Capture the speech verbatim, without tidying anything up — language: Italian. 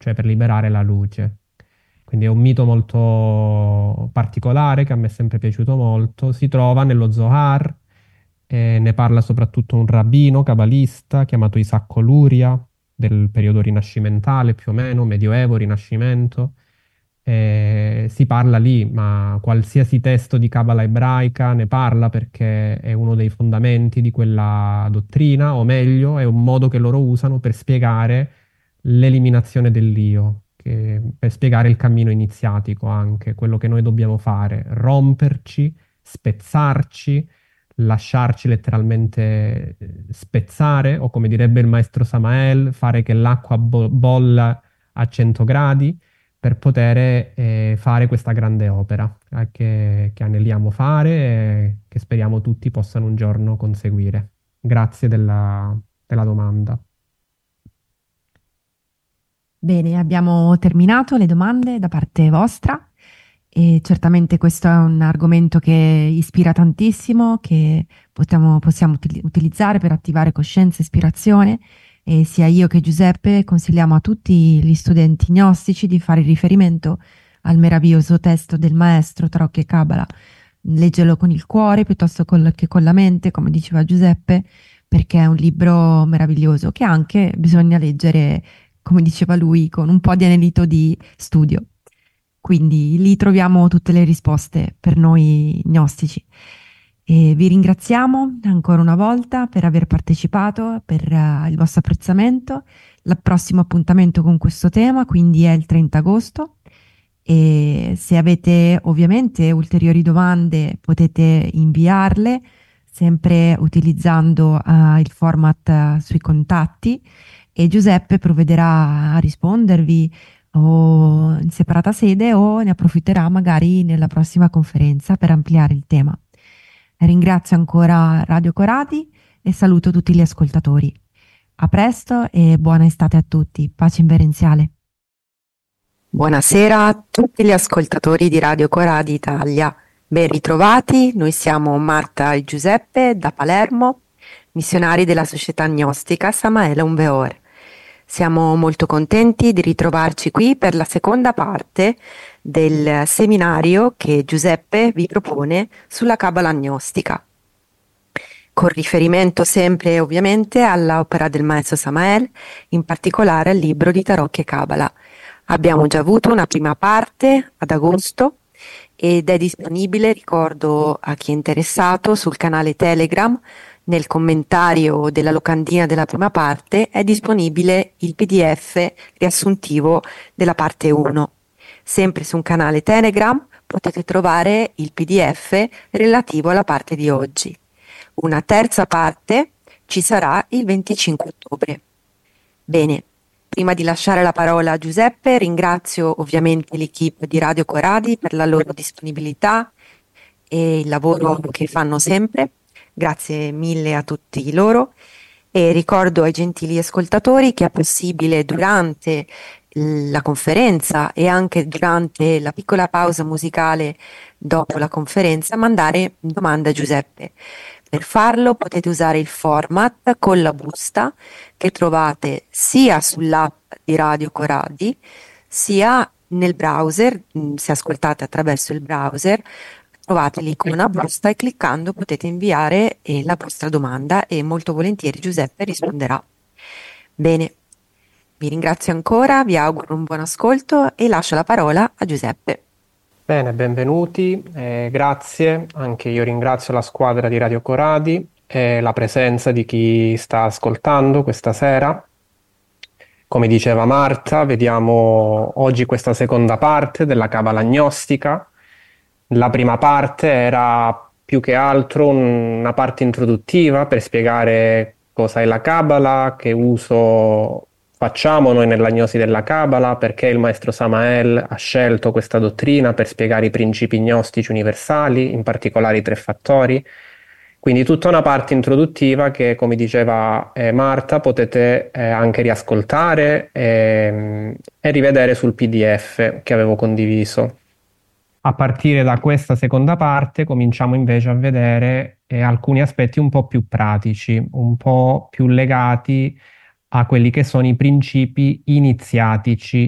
cioè per liberare la luce. Quindi è un mito molto particolare che a me è sempre piaciuto molto. Si trova nello Zohar, e ne parla soprattutto un rabbino cabalista chiamato Isacco Luria, del periodo rinascimentale più o meno, Medioevo, Rinascimento. Eh, si parla lì, ma qualsiasi testo di Cabala ebraica ne parla perché è uno dei fondamenti di quella dottrina, o meglio, è un modo che loro usano per spiegare l'eliminazione dell'io, che- per spiegare il cammino iniziatico anche, quello che noi dobbiamo fare, romperci, spezzarci, lasciarci letteralmente eh, spezzare, o come direbbe il maestro Samael, fare che l'acqua bo- bolla a cento gradi per poter eh, fare questa grande opera eh, che, che aneliamo fare e che speriamo tutti possano un giorno conseguire. Grazie della della domanda. Bene, abbiamo terminato le domande da parte vostra e certamente questo è un argomento che ispira tantissimo, che possiamo, possiamo util- utilizzare per attivare coscienza e ispirazione e sia io che Giuseppe consigliamo a tutti gli studenti gnostici di fare riferimento al meraviglioso testo del maestro Tarocchi e Cabala. Leggerlo con il cuore piuttosto col- che con la mente, come diceva Giuseppe, perché è un libro meraviglioso che anche bisogna leggere, come diceva lui, con un po' di anelito di studio. Quindi lì troviamo tutte le risposte per noi gnostici. E vi ringraziamo ancora una volta per aver partecipato, per eh, il vostro apprezzamento. Il prossimo appuntamento con questo tema, quindi è il trenta agosto. E se avete ovviamente ulteriori domande potete inviarle sempre utilizzando eh, il format eh, sui contatti e Giuseppe provvederà a rispondervi o in separata sede o ne approfitterà magari nella prossima conferenza per ampliare il tema. Ringrazio ancora Radio Coradi e saluto tutti gli ascoltatori. A presto e buona estate a tutti. Pace inverenziale. Buonasera a tutti gli ascoltatori di Radio Coradi Italia. Ben ritrovati, noi siamo Marta e Giuseppe da Palermo, missionari della Società Gnostica Samaele Umbeor. Siamo molto contenti di ritrovarci qui per la seconda parte del seminario che Giuseppe vi propone sulla Cabala Gnostica, con riferimento sempre ovviamente all'opera del maestro Samael, in particolare al libro di Tarocchi e Cabala. Abbiamo già avuto una prima parte ad agosto ed è disponibile, ricordo a chi è interessato, sul canale Telegram. Nel commentario della locandina della prima parte è disponibile il P D F riassuntivo della parte uno. Sempre su un canale Telegram potete trovare il P D F relativo alla parte di oggi. Una terza parte ci sarà il venticinque ottobre. Bene, prima di lasciare la parola a Giuseppe, ringrazio ovviamente l'equipe di Radio Coradi per la loro disponibilità e il lavoro che fanno sempre. Grazie mille a tutti loro e ricordo ai gentili ascoltatori che è possibile durante la conferenza e anche durante la piccola pausa musicale dopo la conferenza mandare domande a Giuseppe. Per farlo potete usare il format con la busta che trovate sia sull'app di Radio Coradi sia nel browser, se ascoltate attraverso il browser trovate l'icona busta e cliccando potete inviare eh, la vostra domanda e molto volentieri Giuseppe risponderà. Bene, vi ringrazio ancora, vi auguro un buon ascolto e lascio la parola a Giuseppe. Bene, benvenuti, eh, grazie. Anche io ringrazio la squadra di Radio Coradi e la presenza di chi sta ascoltando questa sera. Come diceva Marta, vediamo oggi questa seconda parte della Cabala Gnostica. La prima parte era più che altro una parte introduttiva per spiegare cosa è la Cabala, che uso facciamo noi nella gnosi della Cabala, perché il maestro Samael ha scelto questa dottrina per spiegare i principi gnostici universali, in particolare i tre fattori. Quindi tutta una parte introduttiva che, come diceva eh, Marta, potete eh, anche riascoltare e, e rivedere sul P D F che avevo condiviso. A partire da questa seconda parte cominciamo invece a vedere eh, alcuni aspetti un po' più pratici, un po' più legati a quelli che sono i principi iniziatici